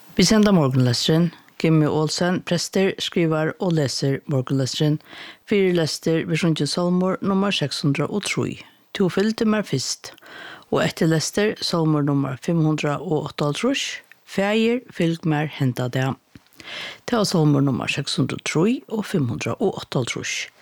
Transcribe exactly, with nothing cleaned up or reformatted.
Vi sender morgenlesteren. Gimmi Olsen, prester, skriver og leser morgenlesteren. Fire lester ved Sjøntje Salmor nummer seks hundre og tre. To fylte meg først. Og etter lester Salmor nummer fem hundre og åtte. Feir fylg mer henta det. Det var Salmor nummer seks hundre og tre og fem hundre og åtte.